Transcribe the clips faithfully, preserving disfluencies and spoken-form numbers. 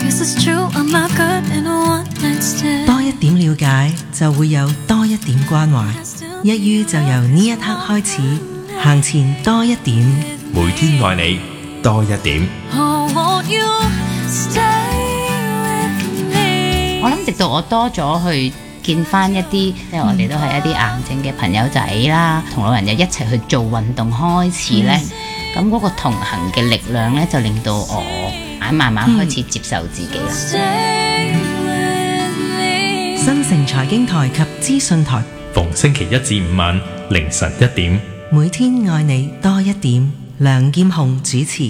多一點了解，就會有多一點關懷。一於就由呢一刻開始，行前多一點， 每天愛你多一點。 我諗直到我多咗去見翻一啲，即係我哋都係一啲癌症嘅朋友仔啦，同老人又一齊去做運動開始呢。咁嗰、嗯、個同行嘅力量呢，就令到我慢慢開始接受自己啦。 嗯、新城財經台及資訊台， 逢星期一至五晚凌晨一點， 每天愛你多一點。梁劍虹主持。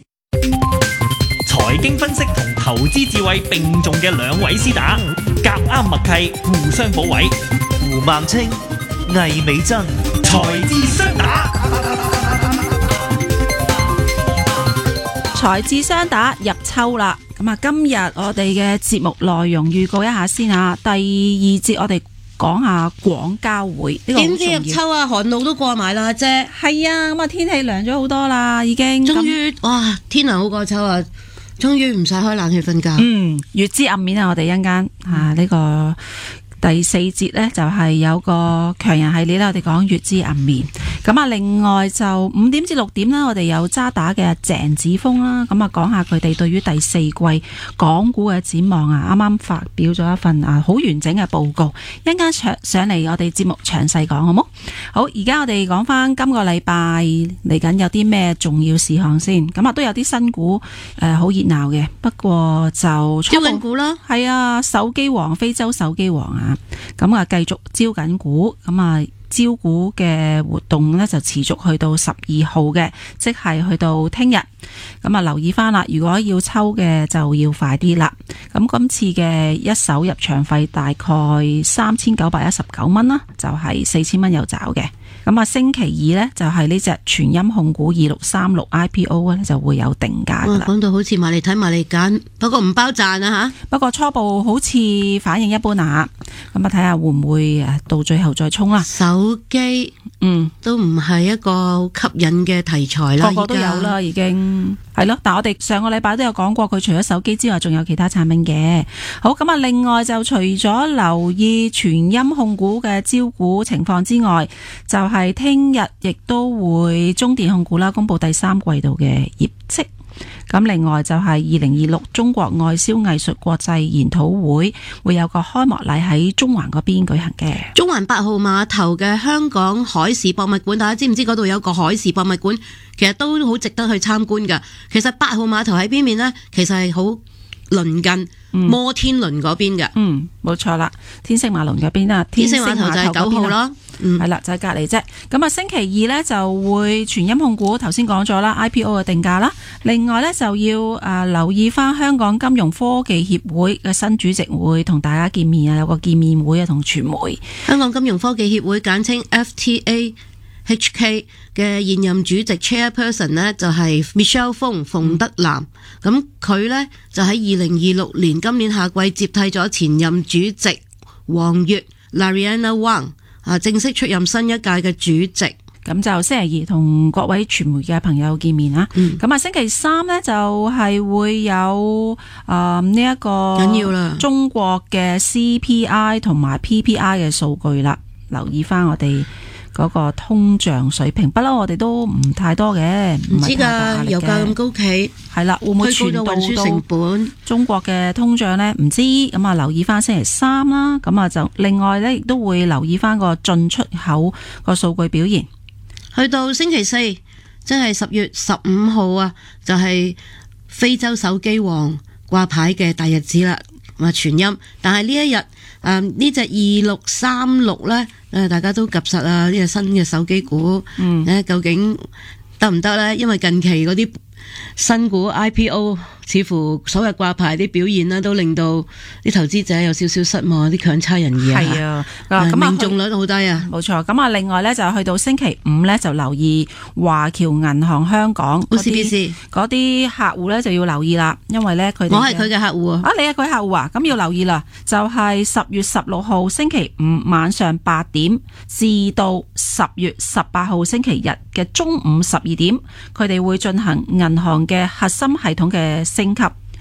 財經分析同投資智慧並重嘅兩位師打，夾啱默契，互相補位。胡孟青、魏美珍，財智雙打。 財智雙打入秋啦，咁啊，今日我哋嘅節目內容預告一下先啊。第二節我哋講下廣交會，呢個好重要。 點知入秋啊，寒露都過埋啦，姐。 係啊，咁啊天氣涼咗好多啦，已經。 終於，哇，天涼好過秋啊！終於唔使開冷氣瞓覺。 嗯，月之暗面啊，我哋一陣間啊呢個第四節呢，就係有個強人系列啦，我哋講月之暗面。咁啊，另外就五點至六點啦，我哋有渣打嘅鄭子峰啦，咁啊講下佢哋對於第四季港股嘅展望啊，啱啱發表咗一份啊好完整嘅報告，一陣間上上嚟我哋節目詳細講好冇？好，而家我哋講翻今個禮拜嚟緊有啲咩重要事項先，咁啊都有啲新股誒好熱鬧嘅，不過就招緊股啦， 係啊，手機王非洲手機王啊，咁啊繼續招緊股，咁啊。招股嘅活動呢就持續去到十二號嘅，即係去到聽日。咁啊留意翻啦，如果要抽嘅就要快啲啦。咁今次嘅一手入場費大概三千九百一十九蚊啦，就係四千蚊有找嘅。咁啊星期二呢，就係呢隻全音控股二六三六 I P O 呢就會有定價噶啦。 講到好似買嚟睇買嚟揀，不過唔包賺啊吓。 不過初步好似反應一般啊，咁啊睇下會唔會誒到最後再衝啦。 手機嗯都唔係一個好吸引嘅題材啦， 個個都有啦，已經係咯。但係我哋上個禮拜都有講過，佢除咗手機之外，仲有其他產品嘅。好，咁啊，另外就除咗留意全音控股嘅招股情況之外，就係聽日亦都會中電控股啦，公布第三季度嘅業績。咁另外就係二零二六中國外銷藝術國際研討會會有個開幕禮喺中環嗰邊舉行嘅。 中環八號碼頭嘅香港海事博物館，大家知唔知嗰度有個海事博物館？其實都好值得去參觀噶。其實八號碼頭喺邊邊呢？其實係好鄰近摩天輪嗰邊嘅。 嗯，冇錯啦，天星碼頭嗰邊啊， 天星碼頭就係九號咯。嗯， 係啦，就喺隔籬啫。咁啊，星期二呢就會全音控股，頭先講咗啦 I P O 嘅定價啦。另外呢，就要誒、呃、留意翻香港金融科技協會嘅新主席會同大家見面啊，有個見面會啊，同傳媒。 香港金融科技協會簡稱 F T A H K 嘅現任主席 Chairperson 呢，就係 Michelle 馮馮德南，咁佢呢，就喺二零二六年今年夏季接替咗前任主席黃月 Lariana Wang 啊，正式出任新一屆嘅主席。 咁就星期二同各位傳媒嘅朋友見面啦。咁啊、嗯，星期三呢，就係、是、會有誒呢一個緊要啦，中國嘅 C P I 同埋 P P I 嘅數據啦，留意翻我哋嗰個通脹水平，不嬲我哋都唔太多嘅，唔知㗎， 油價咁高企， 係啦，會唔會傳導到運輸成本？中國嘅通脹呢？唔知，咁啊留意翻星期三啦，咁啊就另外呢，亦都會留意翻個進出口個數據表現。 去到星期四，即係十月十五號啊，就係、是、非洲手機王掛牌嘅大日子啦，話全音。但係呢一日，誒、呃、呢隻二六三六咧，誒大家都及實啊，呢隻新嘅手機股，嗯，誒究竟得唔得咧？因為近期嗰啲新股 I P O 似乎首日掛牌啲表現呢，都令到啲投資者有少少失望，啲強差人意啊。係啊，咁命中率好低啊。 冇錯，咁啊，另外咧就去到星期五咧就留意華僑銀行香港 O C B C 嗰啲客戶咧就要留意啦，因為咧佢哋我係佢嘅客戶啊。 啊，你係佢客戶啊，咁要留意啦。就係十月十六號星期五晚上八點至到十月十八號星期日嘅中午十二點，佢哋會進行銀行嘅核心系統嘅升級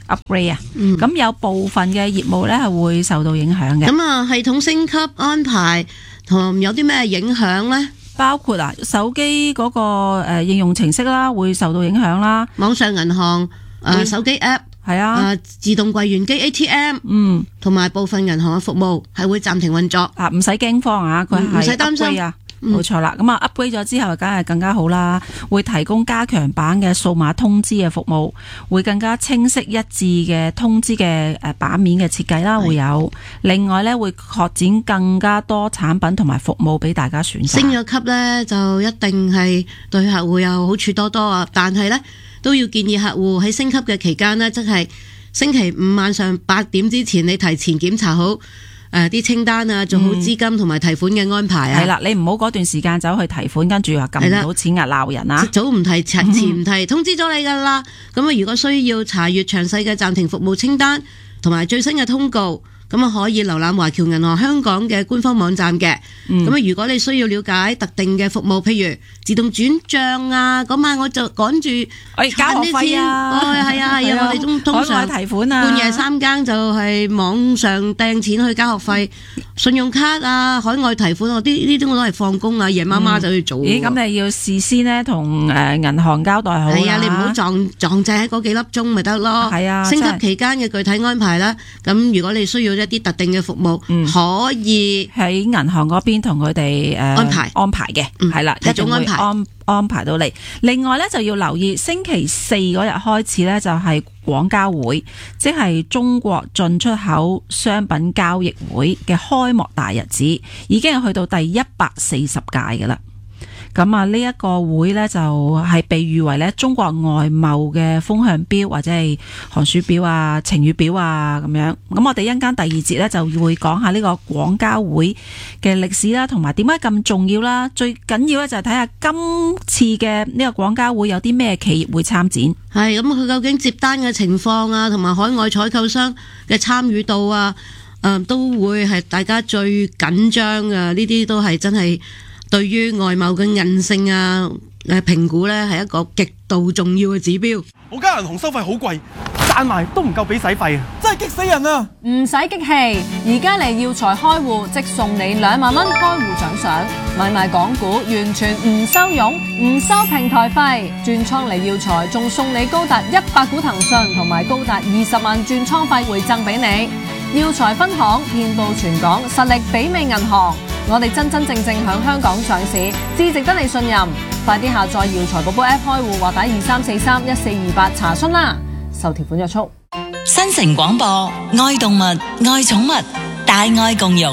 upgrade 啊， 嗯咁、有部分嘅業務咧係會受到影響嘅。 咁啊，系統升級安排同有啲咩影響呢？ 包括啊手機嗰、個誒、呃、應用程式啦，會受到影響啦。 網上銀行、誒、 會手機 app、 係啊， 誒自動櫃員機 A T M， 嗯同埋部分銀行嘅服務係會暫停運作。 啊，唔使驚慌啊，佢係唔使擔心 upgrade 啊。 嗯冇錯啦，咁啊 upgrade 咗之後，梗係更加好啦，會提供加強版嘅數碼通知嘅服務，會更加清晰一致嘅通知嘅誒版面嘅設計啦，會有。另外咧，會擴展更加多產品同埋服務俾大家選擇。 升咗級呢，就一定係對客戶有好處多多啊！但係呢，都要建議客戶喺升級嘅期間呢，即係星期五晚上八點之前，你提前檢查好誒啲、呃、清單啊，做好資金同埋提款嘅安排啊。 係啦、你唔好嗰段時間走去提款，跟住話撳唔到錢啊，鬧人啊！ 早唔提，前唔提，通知咗你噶啦。咁啊，如果需要查閱詳細嘅暫停服務清單同埋最新嘅通告，咁啊可以瀏覽華僑銀行香港嘅官方網站嘅。咁啊、嗯，如果你需要了解特定嘅服務，譬如自動轉帳啊，嗰晚我就趕住我哋交學費啊， 哦係啊係啊，我哋通通常海外提款啊， 半夜三更就係網上掟錢去交學費，信用卡啊，海外提款，我啲呢啲我都係放工啊，夜媽媽就去做。 咦，咁你要事先呢同誒銀行交代好啦。 係啊，你唔好撞撞正喺嗰幾粒鐘咪得咯。 係啊， 升真係級期間嘅具體安排啦。咁如果你需要一啲特定嘅服務， 嗯可以喺銀行嗰邊同佢哋誒安排安排嘅， 嗯係啦、 提一定會早安排安安排到你。另外咧就要留意星期四嗰日開始咧就係廣交會，即係中國進出口商品交易會嘅開幕大日子，已經係去到第一百四十屆㗎啦。咁啊，呢一個會呢，就係被譽為咧中國外貿嘅風向標，或者係寒暑表啊、晴雨表啊咁樣。咁我哋一陣間第二節呢，就會講下呢個廣交會嘅歷史啦，同埋點解咁重要啦。最緊要咧就係睇下今次嘅呢個廣交會有啲咩企業會參展。 係咁，佢究竟接單嘅情況啊，同埋海外採購商嘅參與度啊，誒、呃、都會係大家最緊張嘅。呢啲都係真係對於外貿嘅韌性啊誒評估呢，係一個極度重要嘅指標。 我間銀行收費好貴，賺埋都唔夠俾使費啊！真係激死人啊！ 唔使激氣，而家嚟耀才開戶，即送你兩萬蚊開戶獎賞，買賣港股完全唔收佣，唔收平台費，轉倉嚟耀才仲送你高達一百股騰訊同埋高達二十萬轉倉費回贈俾你。耀才分行遍佈全港，實力媲美銀行，我哋真真正正響香港上市，至值得你信任。快啲下載耀才寶寶 App 開戶或打二三四三一四二八查詢啦。受條款約束。 新城廣播，愛動物，愛寵物，大愛共融。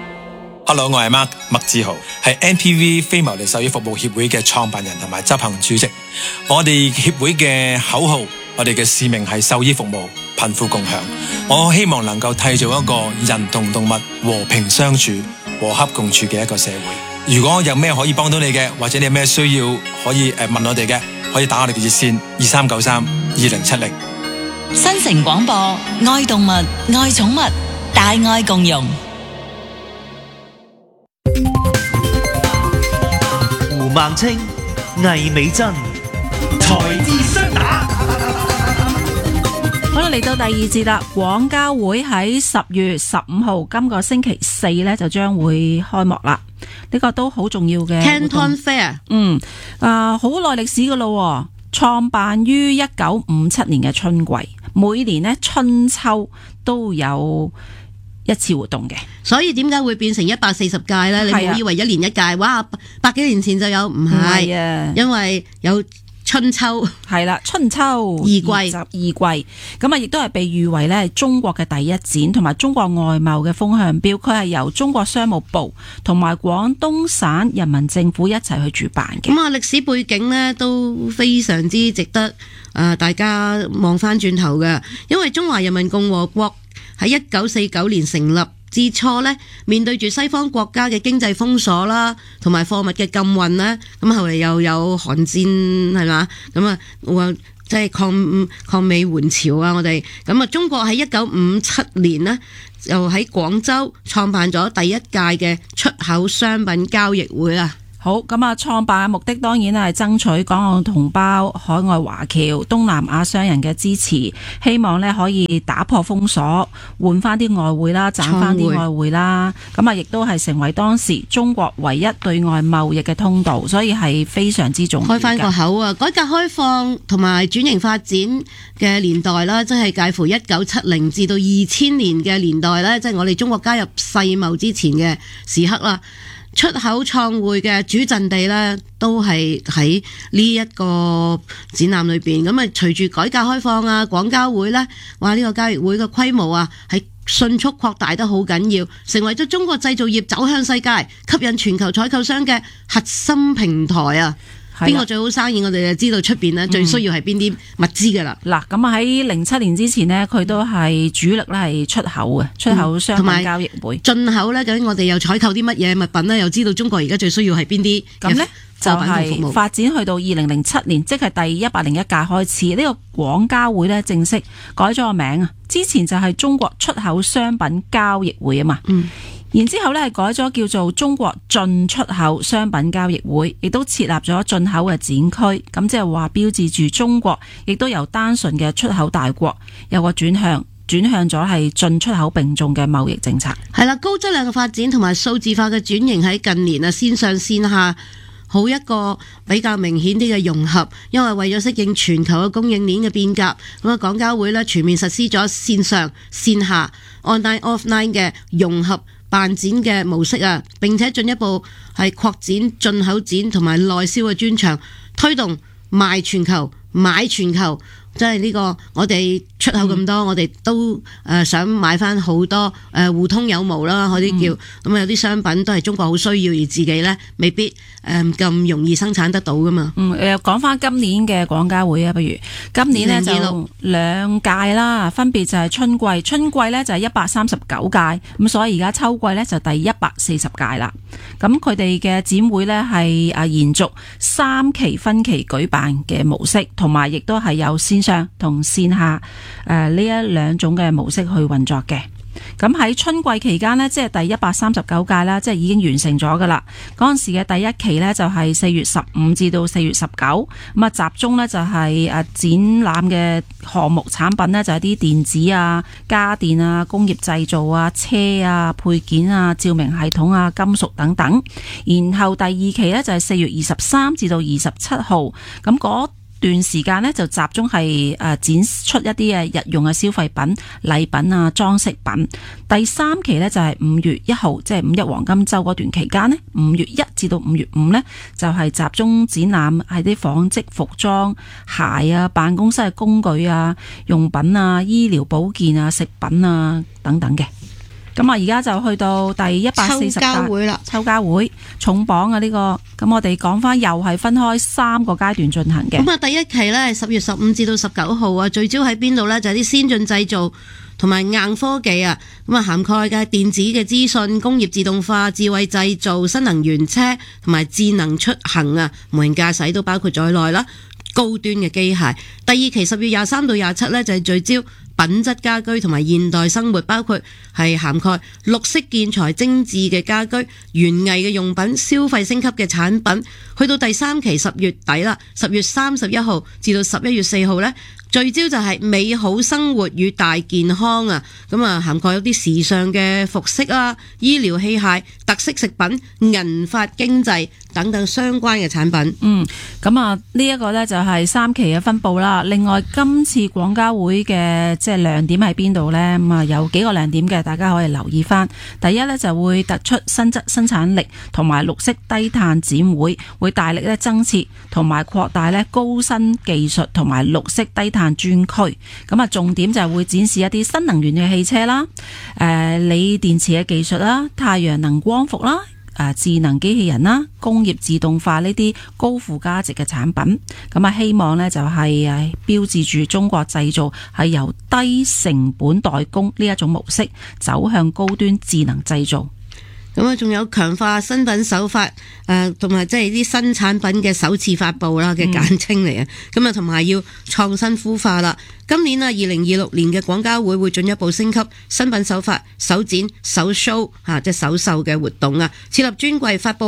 Hello， 我係 Mark 麥志豪，係 N P V 非牟利獸醫服務協會嘅創辦人同埋執行主席。我哋協會嘅口號，我哋嘅使命係獸醫服務，貧富共享。我希望能夠締造一個人同動物和平相處、和洽共處嘅一個社會。如果有咩可以幫到你嘅，或者你有咩需要可以誒問我哋嘅，可以打我哋嘅熱線二三九三二零七零。 新城廣播，愛動物，愛寵物，大愛共融。 胡孟青、魏美珍，財智雙打。 好啦，嚟到第二節啦，廣交會喺十月十五號，今個星期四呢，就將會開幕啦。呢、這個都好重要嘅 Canton Fair， 嗯，啊，好耐歷史噶咯，創辦於一九五七年嘅春季，每年呢春秋都有一次活動嘅。 所以點解會變成一百四十屆呢？你唔好以為一年一屆，哇，百幾年前就有，唔係啊， 因為有春秋， 係啦，春秋二季，二季咁啊，亦都係被譽為咧中國嘅第一展，同埋中國外貿嘅風向標。佢係由中國商務部同埋廣東省人民政府一齊去主辦嘅。 咁啊，歷史背景呢都非常之值得啊大家望翻轉頭嘅，因為中華人民共和國喺一九四九年成立之初呢，面對住西方國家嘅經濟封鎖啦，同埋貨物嘅禁運啦，咁後嚟又有韓戰係嘛，咁啊，我即係抗抗美援朝啊，我哋咁啊，中國喺一九五七年呢，就喺廣州創辦咗第一屆嘅出口商品交易會啊。 好，咁啊，創辦嘅目的當然係爭取港澳同胞、海外華僑、東南亞商人嘅支持，希望咧可以打破封鎖，換翻啲外匯啦，賺翻啲外匯啦。咁啊，亦都係成為當時中國唯一對外貿易嘅通道，所以係非常之重要嘅。 開翻個口啊！改革開放同埋轉型發展嘅年代啦，即係介乎一九七零至到二千年嘅年代咧，即係我哋中國加入世貿之前嘅時刻啦。出口創匯嘅主陣地呢，都係喺呢一個展覽裏邊。咁啊，隨住改革開放啊，廣交會呢，哇！呢個交易會嘅規模啊，係迅速擴大得好緊要，成為咗中國製造業走向世界、吸引全球採購商嘅核心平台啊！邊個最好生意，我哋就知道出邊咧最需要係邊啲物資噶啦。 嗱、嗯，咁啊喺零七年之前呢，佢都係主力咧係出口嘅，出口商品交易會。進口咧，究竟我哋又採購啲乜嘢物品呢？又知道中國而家最需要係邊啲？ 咁呢，就係發展去到二零零七年，即係第一百零一屆開始，呢、這個廣交會咧正式改咗個名啊！之前就係中國出口商品交易會啊嘛。嗯。然之後咧，係改咗叫做中國進出口商品交易會，亦都設立咗進口嘅展區，咁即係話標誌住中國亦都由單純嘅出口大國有個轉向，轉向咗係進出口並重嘅貿易政策。 係啦，高質量嘅發展同埋數字化嘅轉型喺近年啊，線上線下好一個比較明顯啲嘅融合，因為為咗適應全球嘅供應鏈嘅變革，咁啊廣交會咧全面實施咗線上線下 online offline 嘅融合辦展嘅模式啊，並且進一步係擴展進口展同埋內銷嘅專場，推動賣全球、買全球。即係呢個我哋出口咁多，嗯、我哋都誒想買翻好多誒互通有無啦，嗰啲叫咁、嗯、有啲商品都係中國好需要，而自己咧未必誒咁容易生產得到噶嘛。 嗯，誒講翻今年嘅廣交會啊，不如今年呢就兩屆啦，分別就係春季，春季咧就係一百三十九屆，咁所以而家秋季咧就第一百四十屆啦。咁佢哋嘅展會咧係啊延續三期分期舉辦嘅模式，同埋亦都係有先上同線下誒呢一兩種嘅模式去運作嘅。咁喺春季期間呢，即係第一百三十九屆啦，即係已經完成咗噶啦。嗰陣時嘅第一期呢，就係四月十五至到四月十九，咁啊集中呢，就係誒展覽嘅項目產品呢，就係啲電子啊、家電啊、工業製造啊、車啊、配件啊、照明系統啊、金屬等等。然後第二期呢，就係四月二十三至到二十七號，咁嗰段時間呢，就集中係誒展出一啲嘅日用嘅消費品、禮品啊、裝飾品。第三期呢，就係五月一號，即係五一黃金周嗰段期間呢，五月一至到五月五呢，就係集中展覽係啲紡織服裝、鞋啊、辦公室嘅工具啊、用品啊、醫療保健啊、食品啊等等嘅。咁啊，而家就去到第一百四十屆秋交會啦，秋交會重磅啊！呢、這個咁我哋講翻，又係分開三個階段進行嘅。 咁啊，第一期呢，十月十五至到十九號啊，聚焦喺邊度呢？就係、是、啲先進製造同埋硬科技啊，咁啊涵蓋嘅電子嘅資訊、工業自動化、智慧製造、新能源車同埋智能出行啊，無人駕駛都包括在內啦。高端嘅機械。第二期十月廿三到廿七呢，就係聚焦品質家居同埋現代生活，包括係涵蓋綠色建材、精緻嘅家居、園藝嘅用品、消費升級嘅產品。去到第三期十月底啦，十月三十一號至到十一月四號呢，聚焦就係美好生活與大健康啊！咁啊，涵蓋有啲時尚嘅服飾啊、醫療器械、特色食品、銀髮經濟等等相關嘅產品。 嗯，咁啊，呢一個呢就係三期嘅分佈啦。另外，今次廣交會嘅即係亮點喺邊度呢？咁啊，有幾個亮點嘅，大家可以留意翻。第一呢，就會突出新質生產力同埋綠色低碳展會，會大力咧增設同埋擴大咧高新技術同埋綠色低碳專區。咁啊，重點就係會展示一啲新能源嘅汽車啦、誒、呃、鋰電池嘅技術啦、太陽能光伏啦、誒智能機器人啦、工業自動化呢啲高附加值嘅產品。咁啊，希望呢就係誒標誌住中國製造係由低成本代工呢一種模式走向高端智能製造。 咁啊，仲有強化新品首發，誒同埋即係啲新產品嘅首次發佈啦嘅簡稱嚟嘅。咁啊，同埋要創新孵化啦。今年啊，二零二六年嘅廣交會會進一步升級新品首發、首展、首 show 嚇，即係首秀嘅活動啊，設立專櫃發佈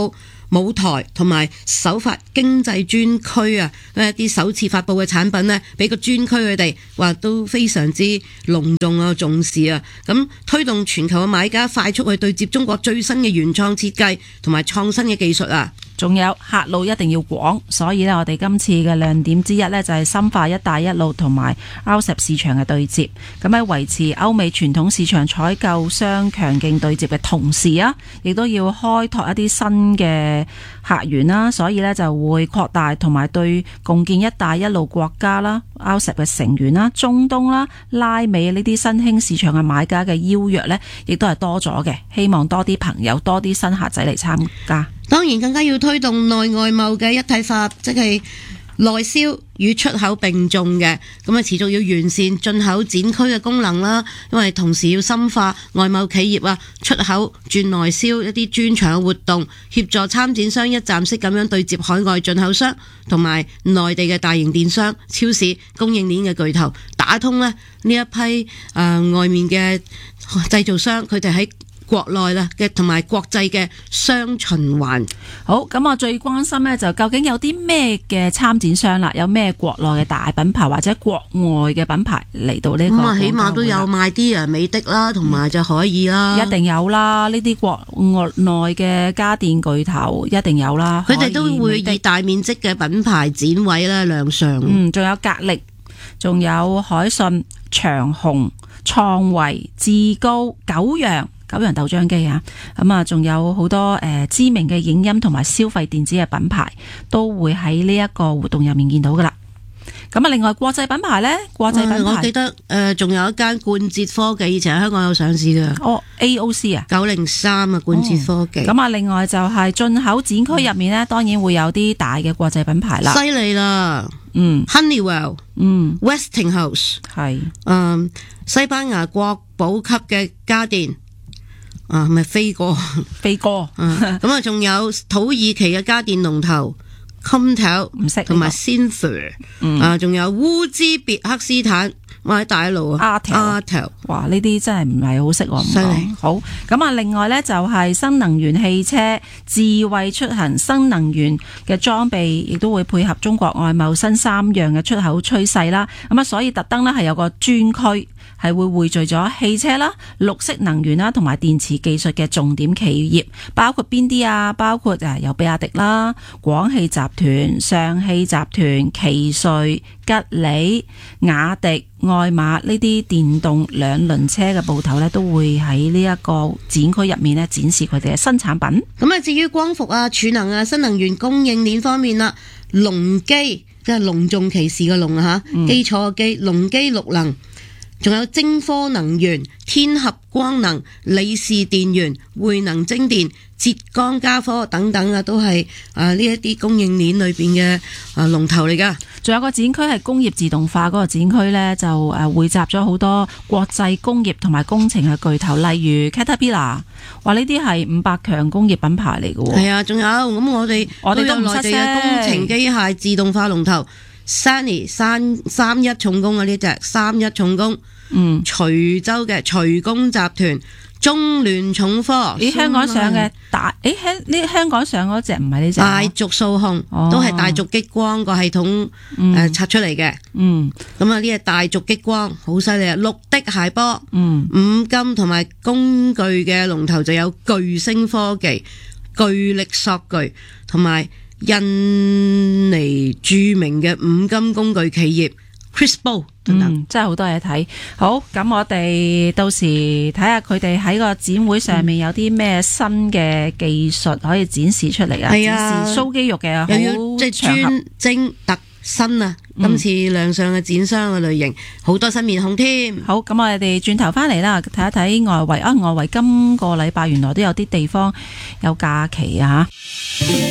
舞台同埋首發經濟專區啊，一啲首次發布嘅產品呢，俾個專區佢哋話都非常之隆重啊，重視啊，咁推動全球嘅買家快速去對接中國最新嘅原創設計同埋創新嘅技術啊。 仲有客路一定要廣，所以呢，我哋今次嘅亮點之一呢，就係深化一帶一路同埋 R C E P 市場嘅對接。咁喺維持歐美傳統市場採購商強勁對接嘅同時啊，亦都要開拓一啲新嘅客源啦。所以呢，就會擴大同埋對共建一帶一路國家啦、R C E P 嘅成員啦、中東啦、拉美呢啲新興市場嘅買家嘅邀約呢，亦都係多咗嘅。希望多啲朋友、多啲新客仔嚟參加。 當然更加要推動內外貿嘅一體化，即係內銷與出口並重嘅，咁啊持續要完善進口展區嘅功能啦，因為同時要深化外貿企業啊出口轉內銷一啲專場嘅活動，協助參展商一站式咁樣對接海外進口商同埋內地嘅大型電商、超市、供應鏈嘅巨頭，打通咧呢一批誒、呃、外面嘅製造商，佢哋喺國內啦嘅同埋國際嘅雙循環。 好，咁我最關心呢，就究竟有啲咩嘅參展商啦，有咩國內嘅大品牌或者國外嘅品牌嚟到呢個？咁啊， 起碼都有賣啲啊美的啦，同埋就可以啦、 嗯，一定有啦。呢啲國內嘅家電巨頭一定有啦。 佢哋都會以大面積嘅品牌展位啦亮相。 嗯，仲有格力，仲有海信、長虹、創維、志高、九陽。九陽豆漿機啊，咁啊，仲有好多誒、呃、知名嘅影音同埋消費電子嘅品牌都會喺呢一個活動入面見到噶啦。咁啊，另外國際品牌呢？國際品牌， 我記得誒，仲、呃、有一間冠捷科技，以前喺香港有上市嘅。 哦 ，A O C 啊， 九零三啊，冠捷科技。 咁啊、哦，另外就係進口展區入面呢，當然會有啲大嘅國際品牌啦。 犀利啦， 嗯 ，Honeywell， 嗯 ，Westinghouse， 係， 嗯，西班牙國寶級嘅家電。啊，係咪飛哥？ 飛哥， 咁啊，仲有土耳其嘅家電龍頭 Comtel， 唔識， 同埋 Synther， 啊，仲有烏茲別克斯坦，哇喺大陸啊 ，Artel， 哇，呢啲真係唔係好識喎， 犀利。 好，咁啊，另外呢，就係新能源汽車、智慧出行、新能源嘅裝備，亦都會配合中國外貿新三樣嘅出口趨勢啦。咁啊，所以特登呢係有個專區。係會匯聚咗汽車啦、綠色能源啦同埋電池技術嘅重點企業，包括邊啲啊？包括誒有比亞迪啦、廣汽集團、上汽集團、奇瑞、吉利、雅迪、愛瑪呢啲電動兩輪車嘅部頭呢，都會喺呢一個展區入面呢展示佢哋嘅新產品。 咁啊，至於光伏啊、儲能啊、新能源供應鏈方面啦，隆基即係隆重其事嘅隆啊吓，基礎嘅基，隆基綠能。仲有晶科能源、天合光能、理士電源、匯能精電、浙江家科等等啊，都係啊呢一啲供應鏈裏邊嘅啊龍頭嚟噶。 仲有個展區係工業自動化嗰個展區呢，就誒匯集咗好多國際工業同埋工程嘅巨頭，例如 Caterpillar， 話呢啲係五百強工業品牌嚟嘅。係啊，仲有咁我哋我哋都有內地嘅工程機械自動化龍頭。Sunny 三三一重工啊，呢隻三一重工，嗯，徐州嘅徐工集團、中聯重科， 咦香港上嘅大，誒香呢香港上嗰隻唔係呢隻， 大軸數控、哦、都係大軸激光個系統誒、嗯呃、拆出嚟嘅，嗯，咁啊呢隻大軸激光好犀利啊，綠的諧波，嗯，五金同埋工具嘅龍頭就有巨星科技、巨力索具同埋。印尼著名嘅五金工具企業 Crispo 等等， 嗯，真係好多嘢睇。好，咁我哋到時睇下佢哋喺個展會上面有啲咩新嘅技術可以展示出嚟啊！ 係啊， 展示 show 肌肉嘅， 又要即係專精特新啊！今次亮相嘅展商嘅類型好多新面孔添。 好，咁我哋轉頭翻嚟啦，睇一睇外圍啊！外圍今個禮拜原來都有啲地方有假期啊！